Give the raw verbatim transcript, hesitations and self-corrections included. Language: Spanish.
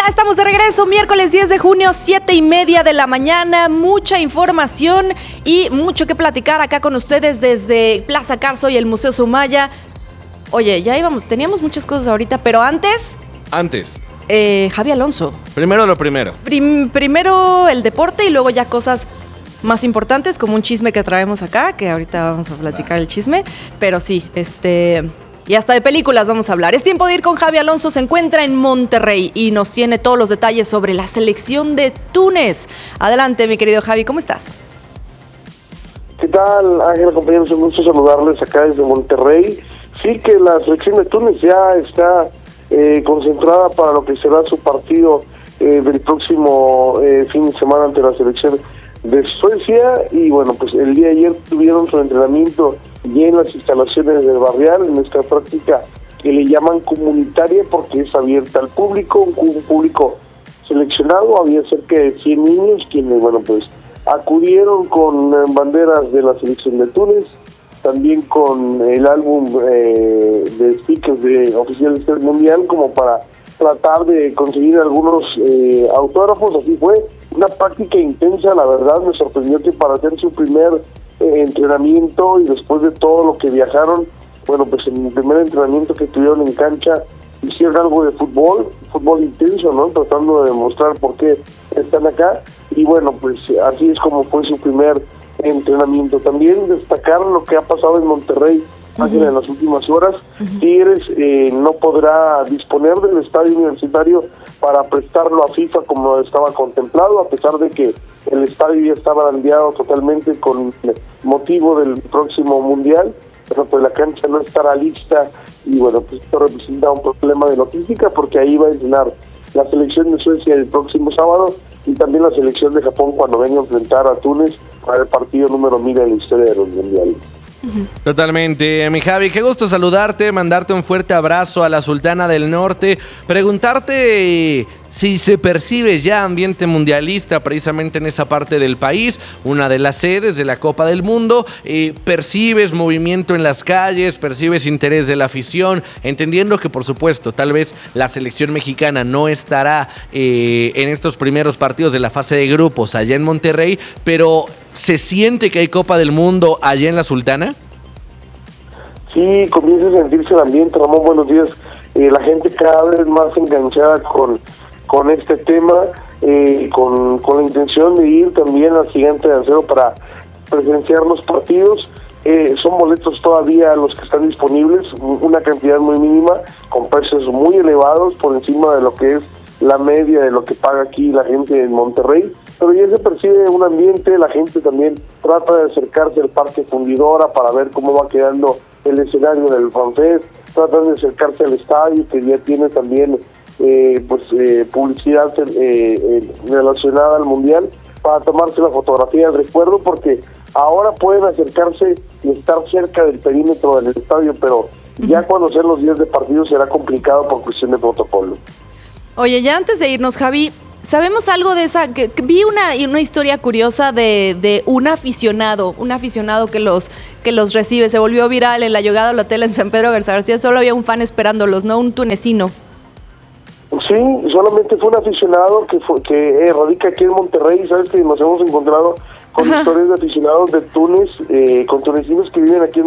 Ya estamos de regreso, miércoles diez de junio, siete y media de la mañana. Mucha información y mucho que platicar acá con ustedes desde Plaza Carso y el Museo Sumaya. Oye, ya íbamos, teníamos muchas cosas ahorita, pero antes... Antes. Eh, Javi Alonso. Primero lo primero. Prim- primero el deporte y luego ya cosas más importantes, como un chisme que traemos acá, que ahorita vamos a platicar el chisme. Pero sí, este... y hasta de películas vamos a hablar. Es tiempo de ir con Javi Alonso, se encuentra en Monterrey y nos tiene todos los detalles sobre la selección de Túnez. Adelante, mi querido Javi, ¿cómo estás? ¿Qué tal, Ángela, compañeros? Un gusto saludarles acá desde Monterrey. Sí que la selección de Túnez ya está eh, concentrada para lo que será su partido eh, del próximo eh, fin de semana ante la selección de Suecia. Y bueno, pues el día de ayer tuvieron su entrenamiento y en las instalaciones del Barrial, en esta práctica que le llaman comunitaria porque es abierta al público, un, un público seleccionado. Había cerca de cien niños quienes, bueno, pues acudieron con eh, banderas de la selección de Túnez, también con el álbum eh, de stickers de oficiales del Mundial, como para tratar de conseguir algunos eh, autógrafos. Así fue una práctica intensa, la verdad. Me sorprendió que para hacer su primer Eh, entrenamiento y después de todo lo que viajaron, bueno, pues en el primer entrenamiento que tuvieron en cancha hicieron algo de fútbol, fútbol intenso, ¿no? Tratando de demostrar por qué están acá. Y bueno, pues así es como fue su primer entrenamiento. También destacar lo que ha pasado en Monterrey uh-huh. en las últimas horas. Uh-huh. Tigres eh, no podrá disponer del estadio universitario para prestarlo a FIFA como estaba contemplado, a pesar de que el estadio ya está barandeado totalmente con motivo del próximo Mundial, pero pues la cancha no estará lista y bueno, pues esto representa un problema de logística porque ahí va a entrenar la selección de Suecia el próximo sábado y también la selección de Japón cuando venga a enfrentar a Túnez para el partido número mil en la historia de los mundiales. Totalmente, mi Javi, qué gusto saludarte, mandarte un fuerte abrazo a la Sultana del Norte, preguntarte si se percibe ya ambiente mundialista precisamente en esa parte del país, una de las sedes de la Copa del Mundo. Eh, percibes movimiento en las calles, percibes interés de la afición, entendiendo que por supuesto tal vez la selección mexicana no estará eh, en estos primeros partidos de la fase de grupos allá en Monterrey, pero ¿se siente que hay Copa del Mundo allá en la Sultana? Sí, comienza a sentirse el ambiente, Ramón, buenos días. Eh, la gente cada vez más enganchada con, con este tema, eh, con, con la intención de ir también al Gigante de Acero para presenciar los partidos. Eh, son boletos todavía los que están disponibles, una cantidad muy mínima, con precios muy elevados, por encima de lo que es la media de lo que paga aquí la gente en Monterrey. Pero ya se percibe un ambiente, la gente también trata de acercarse al Parque Fundidora para ver cómo va quedando el escenario del francés, tratan de acercarse al estadio que ya tiene también eh, pues eh, publicidad eh, eh, relacionada al Mundial para tomarse la fotografía del recuerdo, porque ahora pueden acercarse y estar cerca del perímetro del estadio, pero ya cuando sean los días de partido será complicado por cuestión de protocolo. Oye, ya antes de irnos, Javi, ¿sabemos algo de esa? Que, que vi una, una historia curiosa de, de un aficionado, un aficionado que los, que los recibe. Se volvió viral en la llegada al hotel en San Pedro Garza García. Solo había un fan esperándolos, no un tunecino. Sí, solamente fue un aficionado que fue, que eh, radica aquí en Monterrey. Sabes que nos hemos encontrado con Ajá. historias de aficionados de Túnez, eh, con tunecinos que viven aquí en